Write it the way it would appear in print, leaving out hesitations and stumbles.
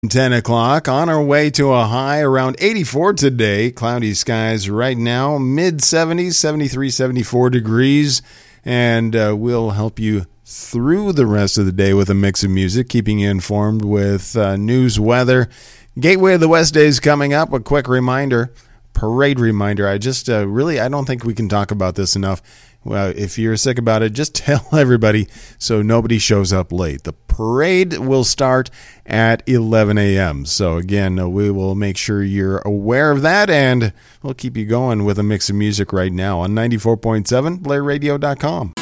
10 o'clock, on our way to a high around 84 today. Cloudy skies right now, mid-70s, 73, 74 degrees. And we'll help you through the rest of the day with a mix of music, keeping you informed with news, weather. Gateway of the West Day is coming up. A quick reminder, parade reminder. I don't think we can talk about this enough. Well, if you're sick about it, just tell everybody so nobody shows up late. The parade will start at 11 a.m. So, again, we will make sure you're aware of that, and we'll keep you going with a mix of music right now on 94.7, BlairRadio.com.